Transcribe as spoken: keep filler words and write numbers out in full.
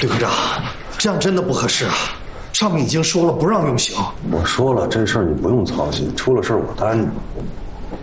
吕科长，这样真的不合适啊！上面已经说了不让用刑。 我说了，这事儿你不用操心，出了事儿我担着。